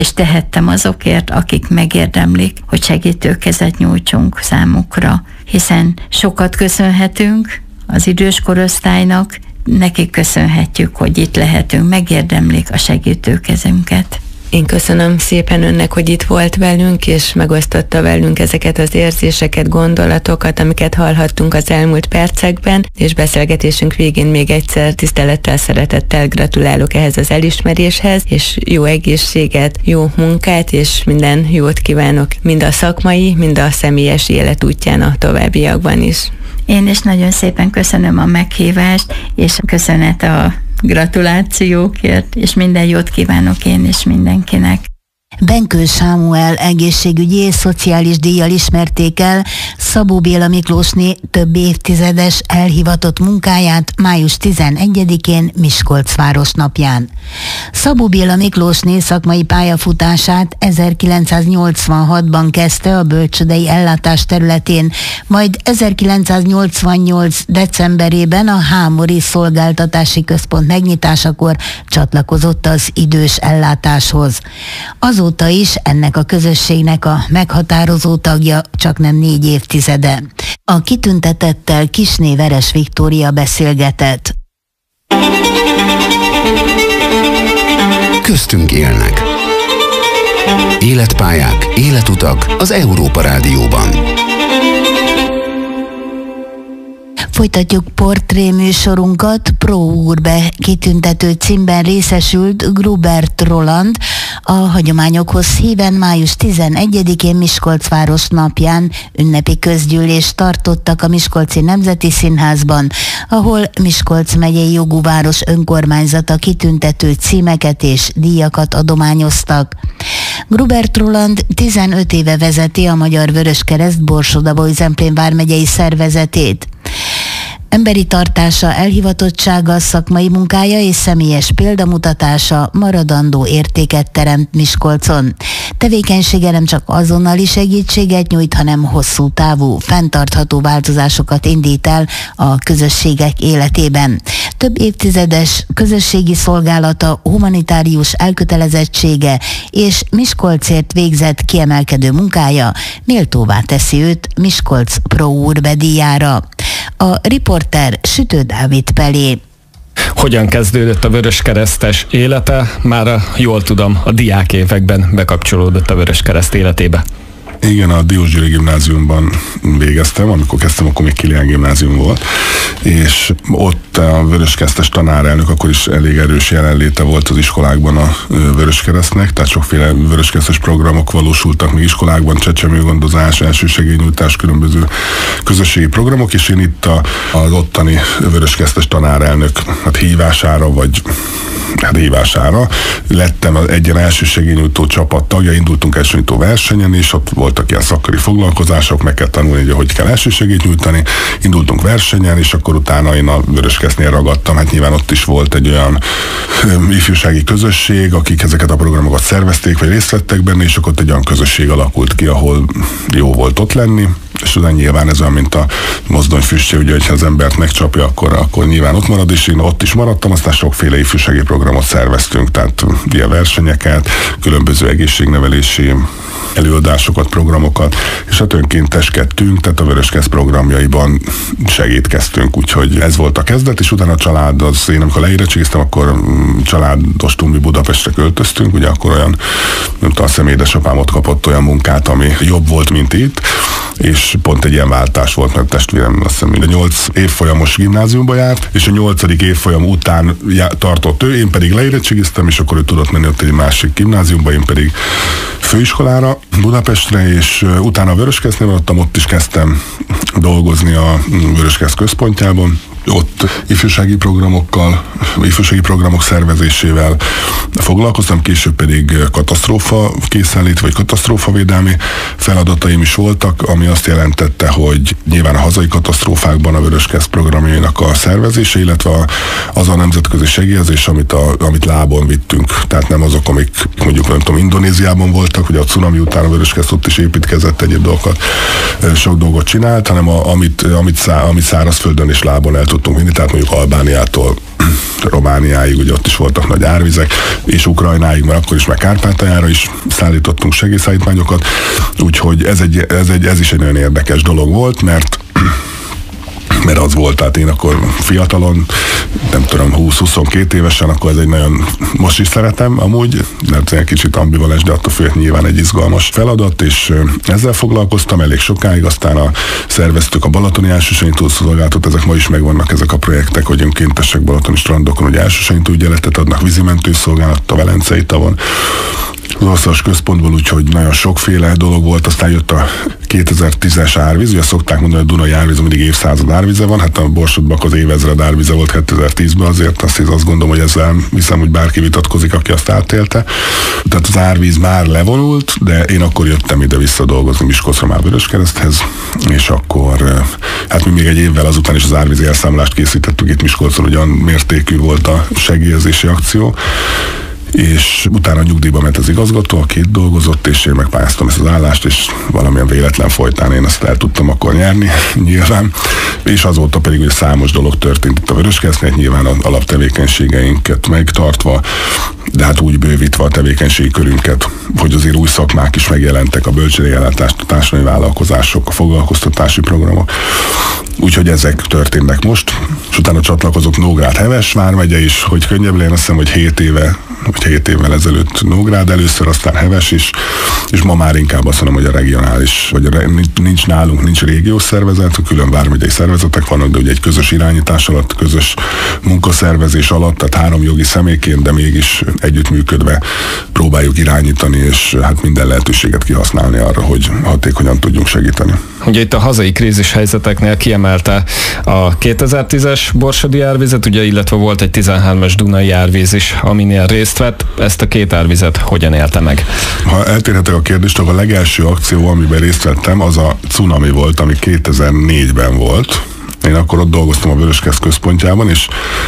és tehettem azokért, akik megérdemlik, hogy segítőkezet nyújtsunk számukra, hiszen sokat köszönhetünk az idős korosztálynak, nekik köszönhetjük, hogy itt lehetünk, megérdemlik a segítőkezünket. Én köszönöm szépen önnek, hogy itt volt velünk, és megosztotta velünk ezeket az érzéseket, gondolatokat, amiket hallhattunk az elmúlt percekben, és beszélgetésünk végén még egyszer tisztelettel, szeretettel gratulálok ehhez az elismeréshez, és jó egészséget, jó munkát, és minden jót kívánok mind a szakmai, mind a személyes élet útján a továbbiakban is. Én is nagyon szépen köszönöm a meghívást, és köszönet a gratulációkért, és minden jót kívánok én is mindenkinek. Benkő Sámuel egészségügyi és szociális díjjal ismerték el Szabó Béla Miklósné több évtizedes elhivatott munkáját május 11-én Miskolc városnapján. Szabó Béla Miklósné szakmai pályafutását 1986-ban kezdte a bölcsődei ellátás területén, majd 1988. decemberében a Hámori Szolgáltatási Központ megnyitásakor csatlakozott az idős ellátáshoz. Azóta is ennek a közösségnek a meghatározó tagja, csaknem 4 évtizede. A kitüntetettel Kisné Veres Viktória beszélgetett. Köztünk élnek. Életpályák, életutak az Európa Rádióban. Folytatjuk portréműsorunkat. Pro Urbe kitüntető címben részesült Grubert Roland a hagyományokhoz híven május 11-én Miskolc városnapján ünnepi közgyűlést tartottak a Miskolci Nemzeti Színházban, ahol Miskolc megyei jogú város önkormányzata kitüntető címeket és díjakat adományoztak. Grubert Roland 15 éve vezeti a Magyar Vöröskereszt Borsod-Abaúj-Zemplén vármegyei szervezetét. Emberi tartása, elhivatottsága, szakmai munkája és személyes példamutatása maradandó értéket teremt Miskolcon. Tevékenysége nem csak azonnali segítséget nyújt, hanem hosszú távú, fenntartható változásokat indít el a közösségek életében. Több évtizedes közösségi szolgálata, humanitárius elkötelezettsége és Miskolcért végzett kiemelkedő munkája méltóvá teszi őt Miskolc Pro Urbe díjára. A riporter Sütő Dávid Pelé. Hogyan kezdődött a vöröskeresztes élete? Már jól tudom, a diákévekben bekapcsolódott a Vöröskereszt életébe. Igen, a Diósgyőri gimnáziumban végeztem, amikor kezdtem, akkor még Kilián gimnázium volt, és ott a vöröskeresztes tanárelnök akkor is elég erős jelenléte volt az iskolákban a Vöröskeresztnek, tehát sokféle vöröskeresztes programok valósultak meg iskolákban, csecsemőgondozás, elsősegélynyújtás, különböző közösségi programok, és én itt az ottani vöröskeresztes tanárelnök hívására hívására lettem egy ilyen elsősegélynyújtó csapat tagja, indultunk elsősegélynyújtó versenyen, és ott voltak ilyen szakköri foglalkozások, meg kell tanulni, hogy kell elsősegélyt nyújtani, indultunk versenyen, és akkor utána én a Vöröskeresztnél ragadtam, hát nyilván ott is volt egy olyan ifjúsági közösség, akik ezeket a programokat szervezték, vagy részt vettek benne, és akkor ott egy olyan közösség alakult ki, ahol jó volt ott lenni, és utána nyilván ez olyan, mint a mozdonyfüstje, ugye, hogyha az embert megcsapja, akkor nyilván ott marad, és én ott is maradtam, aztán sokféle ifjúsági programot szerveztünk, tehát ilyen versenyeket, különböző egészségnevelési előadásokat, programokat, és hát önkénteskedtünk, tehát a Vöröskereszt programjaiban segítkeztünk, úgyhogy ez volt a kezdet, és utána a család, én amikor leérettségiztem, akkor családostól mi Budapestre költöztünk, ugye akkor olyan, nem tudom, azt hiszem édesapám ott kapott olyan munkát, ami jobb volt, mint itt, és pont egy ilyen váltás volt, mert testvérem azt hiszem minden 8 évfolyamos gimnáziumba járt, és a 8. évfolyam után tartott ő, én pedig leérettségiztem, és akkor ő tudott menni ott egy másik gimnáziumba, én pedig főiskolára Budapestre, és utána a Vöröskeresztnél maradtam, ott is kezdtem dolgozni a Vöröskereszt központjában. Ott ifjúsági programok szervezésével foglalkoztam, később pedig katasztrófa készenlét vagy katasztrófavédelmi feladataim is voltak, ami azt jelentette, hogy nyilván a hazai katasztrófákban a Vöröskereszt programjainak a szervezése, illetve az a nemzetközi segélyezés, amit lábon vittünk. Tehát nem azok, amik mondjuk nem tudom, Indonéziában voltak, ugye a cunami után a Vöröskereszt ott is építkezett, egyéb dolgokat, sok dolgot csinált, hanem amit szárazföldön és lábon el tudtunk vinni, tehát mondjuk Albániától Romániáig, ugye ott is voltak nagy árvizek, és Ukrajnáig, mert akkor is meg Kárpátaljára is szállítottunk segélyszállítmányokat, úgyhogy ez is egy nagyon érdekes dolog volt, mert az volt, tehát én akkor fiatalon, nem tudom, 20-22 évesen, akkor ez egy nagyon, most is szeretem amúgy, mert egy kicsit ambivalens, de attól főleg nyilván egy izgalmas feladat, és ezzel foglalkoztam elég sokáig, aztán szerveztük a balatoni elsősegítő szolgálatot, ezek ma is megvannak ezek a projektek, hogy önkéntesek balatoni strandokon, hogy elsősegítő ügyeletet adnak, vízimentő szolgálat a Velencei tavon, az országos központból, úgyhogy nagyon sokféle dolog volt, aztán jött a 2010-es árvíz, ugye szokták mondani, hogy a Dunai árvíz mindig évszázad árvíze van, hát a Borsodban az évezred árvíze volt 2010-ben, azért azt gondolom, hogy ezzel hiszem, hogy bárki vitatkozik, aki azt átélte. Tehát az árvíz már levonult, de én akkor jöttem ide visszadolgozni Miskolcra már Vöröskereszthez, és akkor hát mi még egy évvel azután is az árvízi elszámolást készítettük itt Miskolcon, ugyan mértékű volt a segélyezési akció, és utána nyugdíjba ment az igazgató, aki itt dolgozott, és én megpályáztam ezt az állást, és valamilyen véletlen folytán én ezt el tudtam akkor nyerni, nyilván. És azóta pedig, hogy számos dolog történt itt a Vöröskeresztnél, nyilván az alaptevékenységeinket megtartva, de hát úgy bővítve a tevékenységi körünket, hogy azért új szakmák is megjelentek, a bölcsődejellátás, a társadalmi vállalkozások, a foglalkoztatási programok. Úgyhogy ezek történnek most, és utána csatlakozok Nógrád Heves vármegye is, hogy könnyebb legyen, azt hiszem, hogy 7 évvel ezelőtt Nógrád először, aztán Heves is, és ma már inkább azt mondom, hogy a regionális, vagy nincs régiós szervezet, külön vármegyei szervezetek vannak, de ugye egy közös irányítás alatt, közös munkaszervezés alatt, tehát 3 jogi személyként, de mégis együttműködve próbáljuk irányítani, és hát minden lehetőséget kihasználni arra, hogy hatékonyan tudjunk segíteni. Ugye itt a hazai krízis helyzeteknél kiemelte a 2010-es borsodi árvizet, ugye, illetve volt egy 13-es Dunai árvíz is, aminél részt vett. Ezt a 2 árvizet hogyan élte meg? Ha eltérhetek a kérdést, akkor a legelső akció, amiben részt vettem, az a cunami volt, ami 2004-ben volt. Én akkor ott dolgoztam a Vöröskereszt központjában, és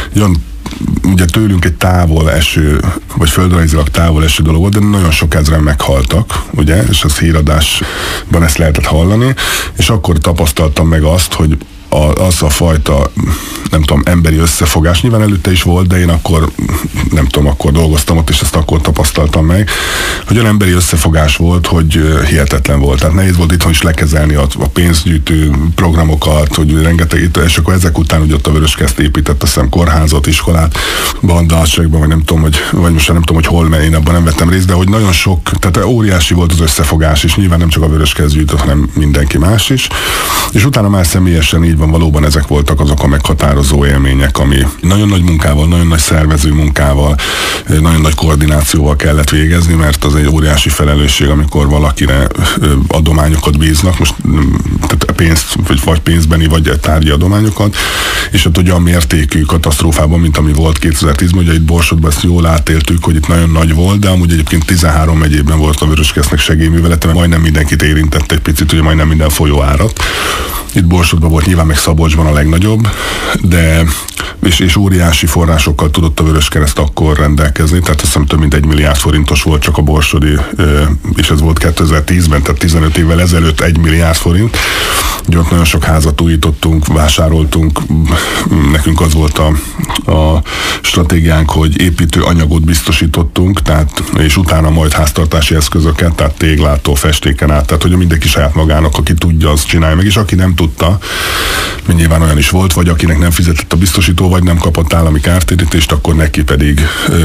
ugye tőlünk egy távol eső, vagy földrajzilag távol eső dolog volt, de nagyon sok ezren meghaltak, ugye, és az híradásban ezt lehetett hallani, és akkor tapasztaltam meg azt, hogy az a fajta, nem tudom, emberi összefogás, nyilván előtte is volt, de én akkor, nem tudom, akkor dolgoztam ott, és ezt akkor tapasztaltam meg, hogy olyan emberi összefogás volt, hogy hihetetlen volt. Tehát nehéz volt itthon is lekezelni a pénzgyűjtő programokat, hogy rengeteg, és akkor ezek után ugye ott a Vöröskereszt épített, azt hiszem, kórházat, iskolát, Bandalságban, vagy nem tudom, vagy most nem tudom, hogy hol, mert én abban nem vettem részt, de hogy nagyon sok, tehát óriási volt az összefogás, és nyilván nem csak a Vöröskereszt gyűjtött, hanem mindenki más is. És utána már személyesen így van, valóban ezek voltak azok a meghatározó élmények, ami nagyon nagy munkával, nagyon nagy szervező munkával, nagyon nagy koordinációval kellett végezni, mert az egy óriási felelősség, amikor valakire adományokat bíznak, most tehát pénzt, vagy pénzbeni, vagy tárgyi adományokat, és ott ugye a mértékű katasztrófában, mint ami volt 2010-ben, ugye itt Borsodban ezt jól átéltük, hogy itt nagyon nagy volt, de amúgy egyébként 13 megyében volt a Vöröskeresztnek segélyművelete, mert majdnem mindenkit érintett egy picit, ugye majdnem minden folyó áradt. Itt Borsodban volt, nyilván meg Szabolcsban a legnagyobb, de és óriási forrásokkal tudott a Vöröskereszt akkor rendelkezni, tehát azt hiszem több mint 1 milliárd forintos volt csak a borsodi, és ez volt 2010-ben, tehát 15 évvel ezelőtt 1 milliárd forint. Ugye ott nagyon sok házat újítottunk, vásároltunk, nekünk az volt a stratégiánk, hogy építő anyagot biztosítottunk, tehát, és utána majd háztartási eszközöket, tehát téglától festéken át, tehát hogy mindenki saját magának, aki tudja, azt csinálja meg, és aki nem tudta, nyilván olyan is volt, vagy akinek nem fizetett a biztosító, vagy nem kapott állami kártérítést, akkor neki pedig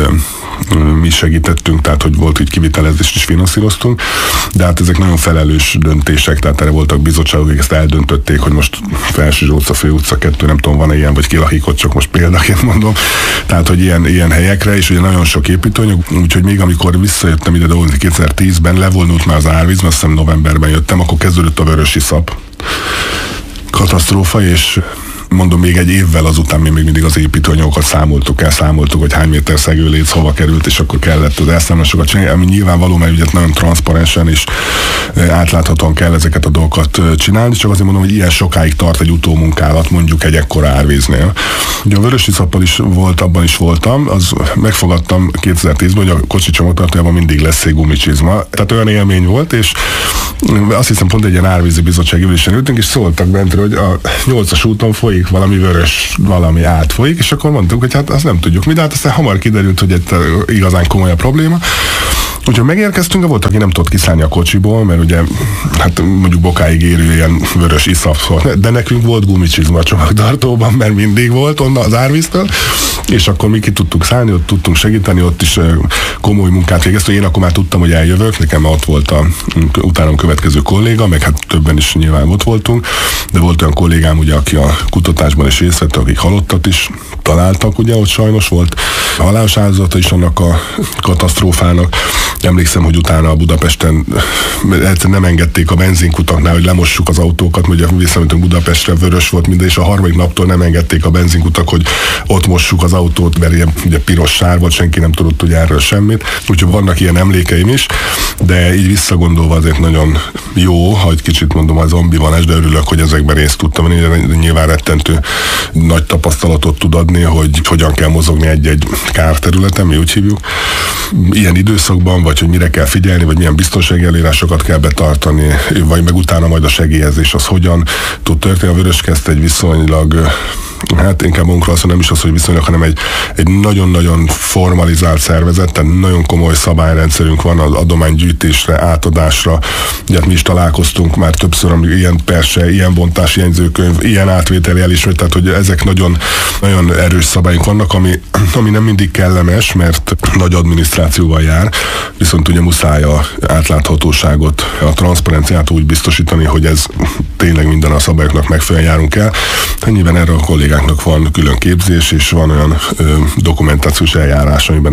mi segítettünk, tehát hogy volt így kivitelezést is finanszíroztunk, de hát ezek nagyon felelős döntések, tehát erre voltak bizottságok, akik ezt eldöntötték, hogy most Felső Zsóca, Főutca 2, nem tudom, van-e ilyen, vagy Kilahikot, csak most példaként mondom, tehát hogy ilyen helyekre, és ugye nagyon sok építőanyag, úgyhogy még amikor visszajöttem ide dolgozni 2010-ben, levonult már az árvíz, azt hiszem novemberben jöttem, akkor kezdődött a vörösiszap katasztrófa, és mondom, még egy évvel azután mi még mindig az építőanyagokat számoltuk, hogy hány méter szegőléc hova került, és akkor kellett az elszámolásokat csinálni, ami nyilvánvaló, mert ugye nagyon transzparensen és átláthatóan kell ezeket a dolgokat csinálni, csak azért mondom, hogy ilyen sokáig tart egy utómunkálat, mondjuk egy ekkora árvíznél. Ugye a vörösiszappal is volt, abban is voltam, az megfogadtam 2010-ben, hogy a kocsi csomagtartójában mindig lesz egy gumicsizma, tehát olyan élmény volt, és azt hiszem pont egy ilyen árvízi bizottsági ülésen ültünk, és szóltak bentről, hogy a 8-as úton folyik valami vörös, valami átfolyik, és akkor mondtuk, hogy hát azt nem tudjuk mi, de hát aztán hamar kiderült, hogy ez igazán komoly a probléma. Úgyhogy megérkeztünk, volt, aki nem tudott kiszállni a kocsiból, mert ugye, hát mondjuk bokáig érő ilyen vörös iszap volt, de nekünk volt gumicsizma a csomagtartóban, mert mindig volt onnan az árvíztől, és akkor mi ki tudtuk szállni, ott tudtunk segíteni, ott is komoly munkát végeztünk. Én akkor már tudtam, hogy eljövök, nekem ott volt a utánam következő kolléga, meg hát többen is nyilván ott voltunk, de volt olyan kollégám, ugye, aki a kutatásban is részt vett, akik halottat is találtak, ugye, ott sajnos volt halálos áldozata is annak a katasztrófának. Emlékszem, hogy utána a Budapesten nem engedték a benzinkutaknál, hogy lemossuk az autókat, ugye visszamentünk Budapestre, vörös volt minden, és a harmadik naptól nem engedték a benzinkutak, hogy ott mossuk az autót, mert ilyen ugye piros sár volt, senki nem tudott ugye erről semmit. Úgyhogy vannak ilyen emlékeim is, de így visszagondolva azért nagyon jó, ha egy kicsit mondom az ambivalens, de örülök, hogy ezekben részt tudtam. Nyilván rettentő nagy tapasztalatot tud adni, hogy hogyan kell mozogni egy-egy kárterületen, mi úgy hívjuk. Ilyen időszakban, vagy hogy mire kell figyelni, vagy milyen biztonsági előírásokat kell betartani, vagy meg utána majd a segélyezés, az hogyan tud történni. A Vöröskereszt egy viszonylag, hát inkább magunkra azt nem is az, hogy viszonylag, hanem egy nagyon-nagyon formalizált szervezet, tehát nagyon komoly szabályrendszerünk van az adománygyűjtésre, átadásra. Ugye mi is találkoztunk már többször, amíg ilyen perse, ilyen bontási jegyzőkönyv, ilyen átvételi elismert, tehát hogy ezek nagyon, nagyon erős szabályok vannak, ami nem mindig kellemes, mert nagy adminisztrációval jár, viszont ugye muszáj a átláthatóságot, a transzparenciát úgy biztosítani, hogy ez tényleg minden a szabályoknak megfelelően járunk el. Ennyiben erre a kollégáknak van külön képzés, és van olyan dokumentációs eljárás, amiben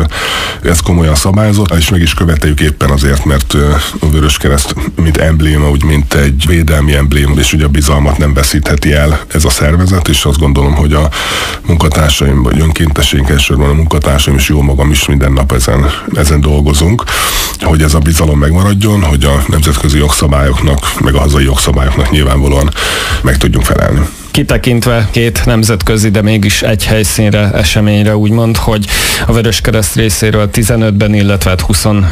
ez komolyan szabályozott, és meg is követeljük éppen azért, mert a Vöröskereszt mint embléma, úgy mint egy védelmi embléma, és ugye a bizalmat nem veszítheti el ez a szervezet, és azt gondolom, hogy a munkatársaim, vagy önkénteseink, elsősorban a munkatársaim, és jó magam is minden nap ezen dolgozunk, hogy ez a bizalom megmaradjon, hogy a nemzetközi jogszabályoknak, meg a hazai jogszabályoknak nyilvánvalóan meg tudjunk felelni. Kitekintve két nemzetközi, de mégis egy helyszínre, eseményre úgymond, hogy a Vöröskereszt részéről 15-ben, illetve hát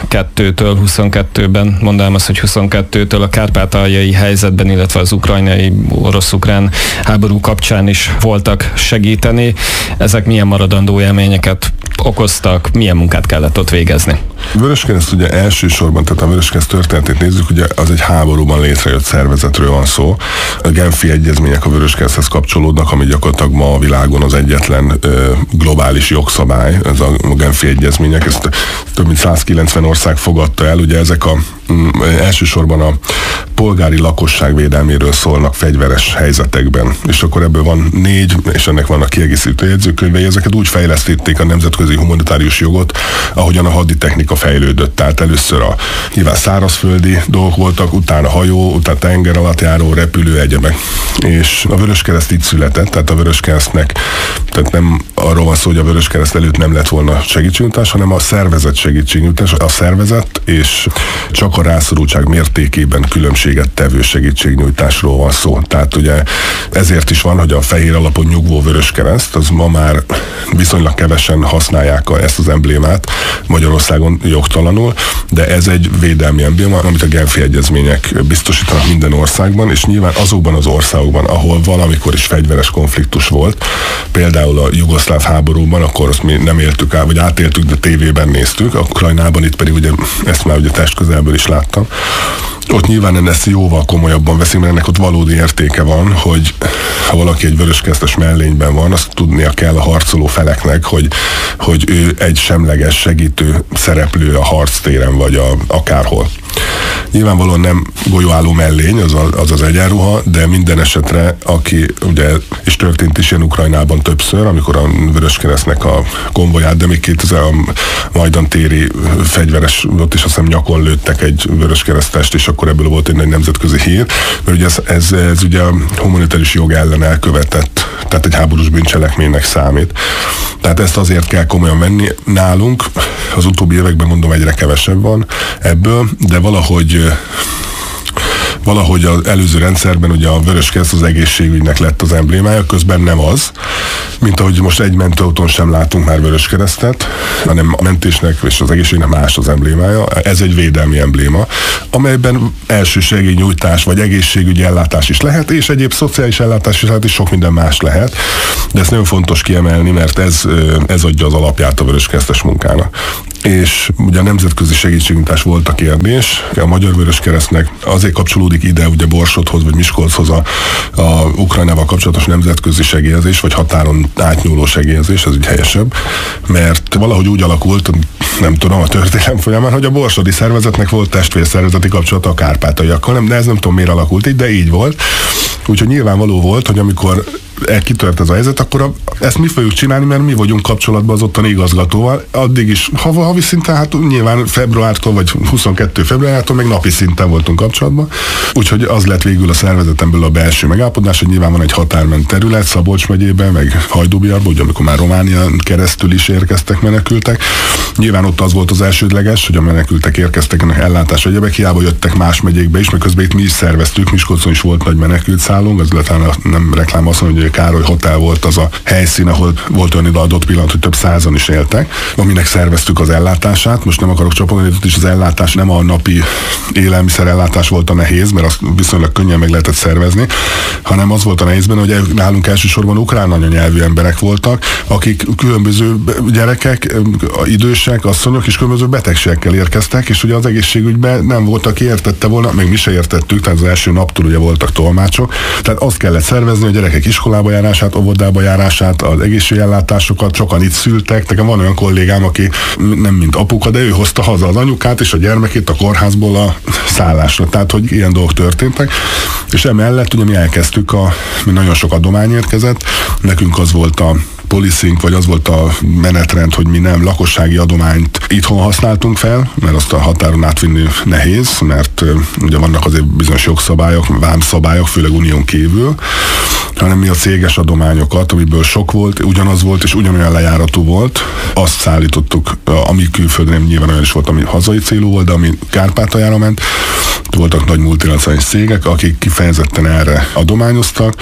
22-ben, mondanám azt, hogy 22-től a kárpátaljai helyzetben, illetve az ukrajnai, orosz-ukrán háború kapcsán is voltak segíteni. Ezek milyen maradandó élményeket okoztak, milyen munkát kellett ott végezni? Vöröskereszt ugye elsősorban, tehát a Vöröskereszt történetét nézzük, ugye az egy háborúban létrejött szervezetről van szó. A Genfi egyezmények a Vöröskereszthez kapcsolódnak, ami gyakorlatilag ma a világon az egyetlen globális jogszabály, ez a Genfi egyezmények, ezt több mint 190 ország fogadta el, ugye ezek elsősorban a polgári lakosság védelméről szólnak fegyveres helyzetekben, és akkor ebből van 4, és ennek vannak kiegészítő jegyzőkönyvei, ezeket úgy fejlesztették a nemzetközi humanitárius jogot, ahogyan a haditechnika fejlődött. Tehát először nyilván szárazföldi dolgok voltak, utána hajó, utána tenger alatt járó, repülő, egyebek. És a Vöröskereszt így született, tehát a Vöröskeresztnek, tehát nem arról van szó, hogy a Vöröskereszt előtt nem lett volna segítségnyújtás, hanem a szervezet segítségnyújtás. A szervezet és csak a rászorultság mértékében különbséget tevő segítségnyújtásról van szó. Tehát ugye ezért is van, hogy a fehér alapon nyugvó Vöröskereszt, az ma már viszonylag kevesen használják ezt az emblémát Magyarországon jogtalanul, de ez egy védelmi embléma, amit a Genfi egyezmények biztosítanak minden országban, és nyilván azokban az országokban, ahol valamikor is fegyveres konfliktus volt, például a jugoszláv háborúban, akkor azt mi nem éltük át, vagy átéltük, de tévében néztük, a Ukrajnában itt pedig ugye ezt már ugye testközelből is láttam. Ott nyilván ezt jóval komolyabban veszik, mert ennek ott valódi értéke van, hogy ha valaki egy vöröskeresztes mellényben van, azt tudnia kell a harcoló feleknek, hogy ő egy semleges segítő szereplő a harctéren, vagy akárhol. Nyilvánvalóan nem golyóálló mellény, az egyenruha, de minden esetre, aki ugye, és történt is ilyen Ukrajnában többször, amikor a Vöröskeresztnek a konvoját, de még 2000 a Majdan téri fegyveres, ott is azt hiszem nyakon lőttek egy vöröskeresztest, és akkor ebből volt egy nagy nemzetközi hír, mert ugye ez ugye a humanitárius jog ellen elkövetett, tehát egy háborús bűncselekménynek számít. Tehát ezt azért kell komolyan venni. Nálunk az utóbbi években mondom egyre kevesebb van ebből, de valahogy az előző rendszerben ugye a Vöröskereszt az egészségügynek lett az emblémája, közben nem az, mint ahogy most egy mentőautón sem látunk már Vöröskeresztet, hanem a mentésnek és az egészségügynek más az emblémája. Ez egy védelmi embléma, amelyben elsősegélynyújtás vagy egészségügyi ellátás is lehet, és egyéb szociális ellátás is lehet, és sok minden más lehet. De ezt nagyon fontos kiemelni, mert ez adja az alapját a Vöröskeresztes munkának. És ugye a nemzetközi segítségnyújtás volt a kérdés. A Magyar Vöröskeresztnek azért kapcsolódik ide ugye Borsodhoz vagy Miskolchoz a Ukrajnával kapcsolatos nemzetközi segélyezés, vagy határon átnyúló segélyezés, ez úgy helyesebb, mert valahogy úgy alakult, nem tudom, a történelem folyamán, hogy a borsodi szervezetnek volt testvérszervezeti kapcsolata a kárpátaiakkal, de ez nem tudom miért alakult így, de így volt. Úgyhogy nyilvánvaló volt, hogy amikor kitört ez a helyzet, akkor ezt mi fogjuk csinálni, mert mi vagyunk kapcsolatban az ottani igazgatóval. Addig is havi szinten, hát nyilván februártól, vagy 22 februártól még napi szinten voltunk kapcsolatban. Úgyhogy az lett végül a szervezeten belül a belső megállapodás, hogy nyilván van egy határment terület Szabolcs megyében, meg Hajdúbiarban, ugye amikor már Románián keresztül is érkeztek menekültek. Nyilván ott az volt az elsődleges, hogy a menekültek érkeztek, ennek ellátás egyebek, hiába jöttek más megyékbe is, mert közben itt mi is szerveztük, Miskolcon is volt nagy menekült szállónk, az illetve nem reklám azt mondja, hogy Károly Hotel volt az a helyszín, ahol volt olyan adott pillanat, hogy több százan is éltek, aminek szerveztük az ellátását. Most nem akarok csapolni, hogy ott is az ellátás nem a napi élelmiszerellátás volt a nehéz, mert azt viszonylag könnyen meg lehetett szervezni, hanem az volt a nehézben, hogy nálunk elsősorban ukrán anyanyelvű emberek voltak, akik különböző gyerekek, idősek, asszonyok és különböző betegségekkel érkeztek, és ugye az egészségügyben nem volt, aki értette volna, még mi se értettük, tehát az első naptól ugye voltak tolmácsok, tehát azt kellett szervezni, a gyerekek iskolába járását, óvodába járását, az egészségellátásokat, sokan itt szültek. Nekem van olyan kollégám, aki nem mint apuka, de ő hozta haza az anyukát és a gyermekét a kórházból a szállásra. Tehát, hogy ilyen dolgok történtek. És emellett ugye mi elkezdtük, mi nagyon sok adomány érkezett, nekünk az volt a policing, vagy az volt a menetrend, hogy mi nem lakossági adományt itthon használtunk fel, mert azt a határon átvinni nehéz, mert ugye vannak azért bizonyos jogszabályok, vámszabályok, főleg unión kívül, hanem mi a céges adományokat, amiből sok volt, ugyanaz volt, és ugyanolyan lejáratú volt, azt szállítottuk, ami külföldön nyilván olyan is volt, ami hazai célú volt, de ami Kárpátaljára ment. Voltak nagy multinacionális cégek, akik kifejezetten erre adományoztak,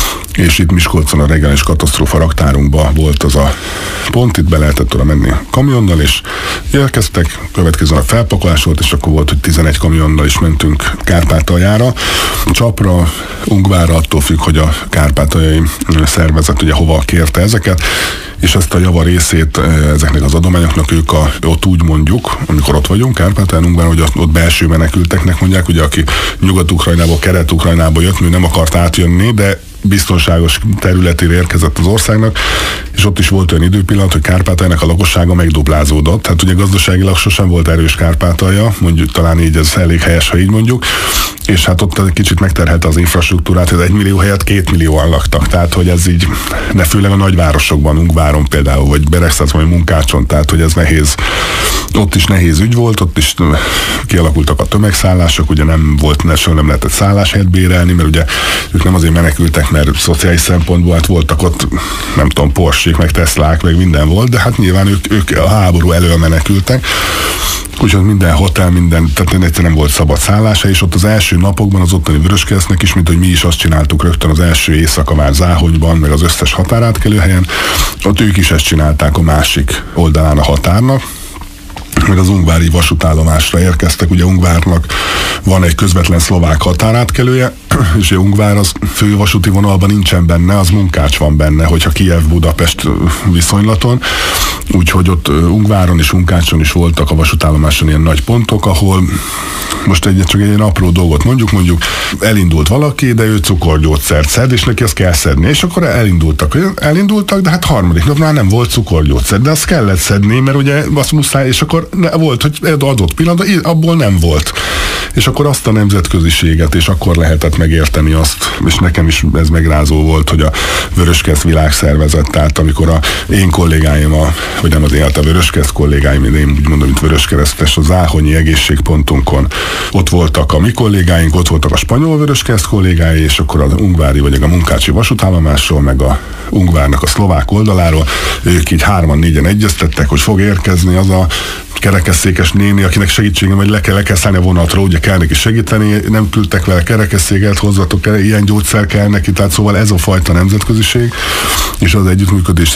és itt Miskolcon a regionális katasztrófa raktárunkban volt az a pont, itt be lehetett oda menni kamionnal, és érkeztek, következően a felpakolás volt, és akkor volt, hogy 11 kamionnal is mentünk Kárpátaljára. Csapra, Ungvárra, attól függ, hogy a kárpátaljai szervezet ugye hova kérte ezeket, és ezt a java részét ezeknek az adományoknak ők ott úgy mondjuk, amikor ott vagyunk Kárpátalján, hogy ott belső menekülteknek mondják, ugye aki Nyugat-Ukrajnából, Kelet-Ukrajnából jött, ő nem akart átjönni, de biztonságos területére érkezett az országnak, és ott is volt olyan időpillanat, hogy Kárpátaljnak a lakossága megduplázódott. Tehát ugye gazdaságilag sosem volt erős Kárpátalja, mondjuk talán így ez elég helyes, ha így mondjuk, és hát ott egy kicsit megterhelte az infrastruktúrát, hogy 1 millió helyett 2 millióan laktak. Tehát, hogy ez így, de főleg a nagyvárosokban, Ungváron például, vagy Beregszászon, vagy Munkácson, tehát, hogy ez nehéz. Ott is nehéz ügy volt, ott is kialakultak a tömegszállások, ugye nem lehetett szálláshelyet bérelni, mert ugye ők nem azért menekültek, mert szociális szempontból hát voltak ott, nem tudom, Porsche-k, meg Teslák, meg minden volt, de hát nyilván ők a háború elől menekültek. Úgyhogy minden hotel, tehát egyszerűen nem volt szabad szállása, és ott az első napokban az ottani Vöröskeresztnek is, mint hogy mi is azt csináltuk rögtön az első éjszaka már Záhonyban, meg az összes határátkelő helyen, ott ők is ezt csinálták a másik oldalán a határnak, meg az ungvári vasútállomásra érkeztek, ugye Ungvárnak van egy közvetlen szlovák határátkelője, és ugye Ungvár az fővasúti vonalban nincsen benne, az Munkács van benne, hogyha Kijev-Budapest viszonylaton, úgyhogy ott Ungváron és Munkácson is voltak a vasútállomáson ilyen nagy pontok, ahol most csak egy apró dolgot mondjuk elindult valaki, de ő cukorgyógyszert szed, és neki azt kell szedni, és akkor elindultak, de hát harmadik nap már nem volt cukorgyógyszer, de azt kellett szedni, mert ugye azt muszáj, és akkor volt, hogy adott pillanatban abból nem volt. És akkor azt a nemzetköziséget, és akkor lehetett megérteni azt, és nekem is ez megrázó volt, hogy a Vöröskereszt világszervezet, tehát amikor én kollégáim, vagy nem az én, a Vöröskereszt kollégáim, én úgy mondom, mint Vöröskeresztes, a záhonyi egészségpontunkon ott voltak a mi kollégáink, ott voltak a spanyol Vöröskereszt kollégái, és akkor az ungvári, vagy a munkácsi vasútállomásról, meg a Ungvárnak a szlovák oldaláról, ők így 3-4-en egyeztettek, hogy fog érkezni az a kerekesszékes néni, akinek segítségem, hogy le kell szállni a vonatról, ugye kell neki segíteni, nem küldtek vele kerekesszéket, hozzatok el, ilyen gyógyszer kell neki, tehát szóval ez a fajta nemzetköziség, és az együttműködés,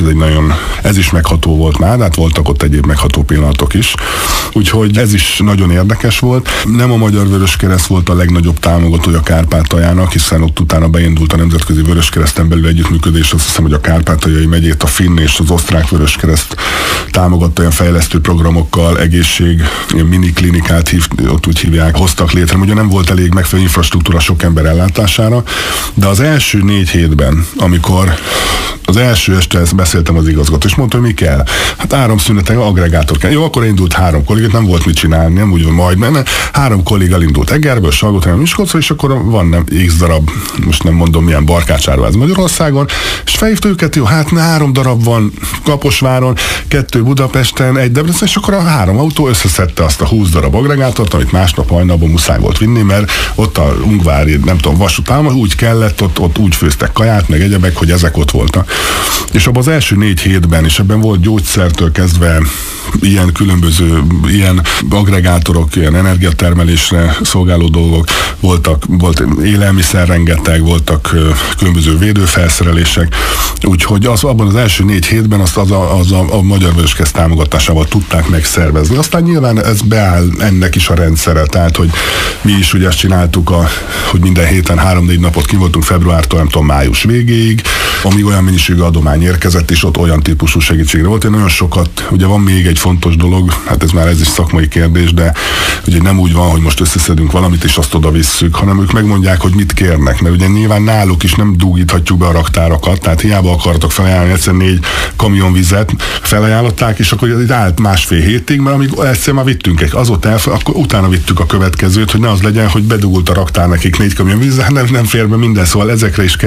ez is megható volt már, hát voltak ott egyéb megható pillanatok is. Úgyhogy ez is nagyon érdekes volt. Nem a Magyar Vöröskereszt volt a legnagyobb támogatója Kárpátaljának, hiszen ott utána beindult a Nemzetközi Vöröskereszten belül együttműködés, azt hiszem, hogy a Kárpátaljai megyét a finn és az osztrák Vöröskereszt támogatta olyan fejlesztő programokkal, ilyen miniklinikát ott úgy hívják, hoztak létre. Ugye nem volt elég megfelelő infrastruktúra sok ember ellátására, de az első 4 hétben, amikor az első este beszéltem az igazgató, és mondta, hogy mi kell. Hát áramszüneten aggregátor kell. Jó, akkor indult 3 kollégát, nem volt mit csinálni, nem úgy van majd menne. 3 kollégával indult Egerből, Salgótarján, Miskolcra, és akkor van x darab, most nem mondom milyen barkácsárváz Magyarországon, és felhívta őket, jó, hát 3 darab van Kaposváron, 2 Budapesten, 1 Debrecen, és akkor a 3 autó összeszedte azt a 20 darab aggregátort, amit másnap hajnalban muszáj volt vinni, mert ott a Ungvári, nem tudom, vasútállam, úgy kellett, ott úgy főztek kaját, meg egyebek, hogy ezek ott voltak. És abban az első 4 hétben, és ebben volt gyógyszertől kezdve ilyen különböző, ilyen aggregátorok, ilyen energiatermelésre szolgáló dolgok, volt élelmiszer rengeteg, voltak különböző védőfelszerelések, úgyhogy abban az első 4 hétben azt a Magyar Vöröskereszt támogatásával tudták megszervezni. Aztán nyilván ez beáll ennek is a rendszere, tehát hogy mi is ugye ezt csináltuk, hogy minden héten 3-4 napot ki voltunk februártól, nem tudom, május végéig, amíg olyan mennyiségű adomány érkezett, és ott olyan típusú segítségre volt. Én nagyon sokat, ugye van még egy fontos dolog, hát ez is szakmai kérdés, de ugye nem úgy van, hogy most összeszedünk valamit, és azt oda visszük, hanem ők megmondják, hogy mit kérnek, mert ugye nyilván náluk is nem dúgíthatjuk be a raktárakat, tehát hiába akartok felajánlani egyszer 4 kamion vizet, felajánlották, és akkor itt állt 1,5 hétig, mert amíg egyszer már vittünk akkor utána vittük a következőt, hogy ne az legyen, hogy bedugult a raktár nekik 4 kamion vízzel, nem fér be minden, szóval ezekre is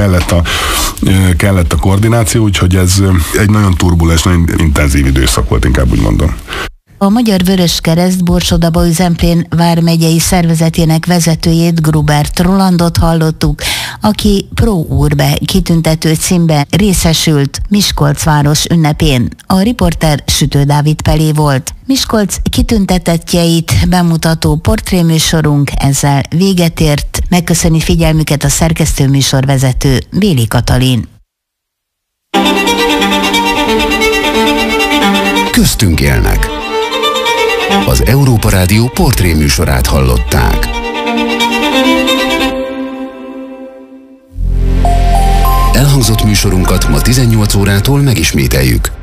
kellett a koordináció, úgyhogy ez egy nagyon turbulens, nagyon intenzív időszak volt, inkább úgy mondom. A Magyar Vöröskereszt Borsod-Abaúj-Zemplén vármegyei szervezetének vezetőjét, Grubert Rolandot hallottuk, aki Pro Urbe kitüntető címben részesült Miskolc város ünnepén. A riporter Sütő Dávid Pelé volt. Miskolc kitüntetettjeit bemutató portréműsorunk ezzel véget ért. Megköszöni figyelmüket a szerkesztő műsorvezető Béli Katalin. Köztünk élnek. Az Európa Rádió portréműsorát hallották. Elhangzott műsorunkat ma 18 órától megismételjük.